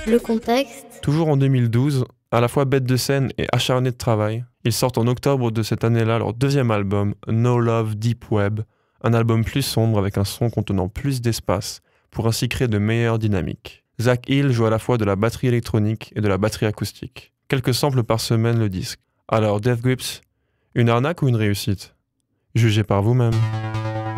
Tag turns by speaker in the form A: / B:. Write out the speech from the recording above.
A: Le contexte,
B: Toujours en 2012, à la fois bête de scène et acharné de travail, ils sortent en octobre de cette année-là leur deuxième album, No Love Deep Web, un album plus sombre avec un son contenant plus d'espace, pour ainsi créer de meilleures dynamiques. Zach Hill joue à la fois de la batterie électronique et de la batterie acoustique. Quelques samples par semaine le disque. Alors Death Grips, une arnaque ou une réussite? Jugez par vous-même.